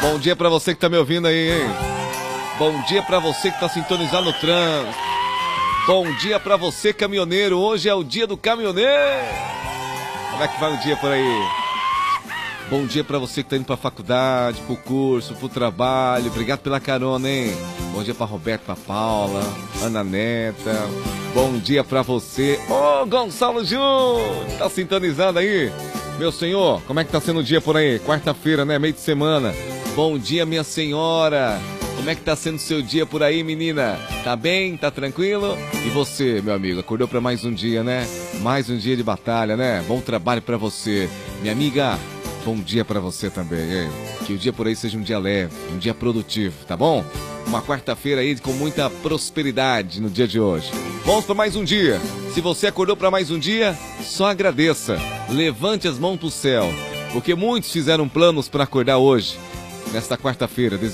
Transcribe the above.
Bom dia pra você que tá me ouvindo aí, hein? Bom dia pra você que tá sintonizado no trânsito. Bom dia pra você, caminhoneiro. Hoje é o dia do caminhoneiro. Como é que vai o dia por aí? Bom dia pra você que tá indo pra faculdade, pro curso, pro trabalho. Obrigado pela carona, hein? Bom dia pra Roberto, pra Paula, Ana Neta. Bom dia pra você. Ô, Gonçalo Júnior, tá sintonizado aí? Meu senhor, como é que tá sendo o dia por aí? Quarta-feira, né? Meio de semana. Bom dia, minha senhora. Como é que tá sendo o seu dia por aí, menina? Tá bem? Tá tranquilo? E você, meu amigo, acordou pra mais um dia, né? Mais um dia de batalha, né? Bom trabalho pra você. Minha amiga, bom dia pra você também, hein? Que o dia por aí seja um dia leve, um dia produtivo, tá bom? Uma quarta-feira aí com muita prosperidade no dia de hoje. Vamos para mais um dia. Se você acordou para mais um dia, só agradeça. Levante as mãos pro céu, porque muitos fizeram planos para acordar hoje, nesta quarta-feira.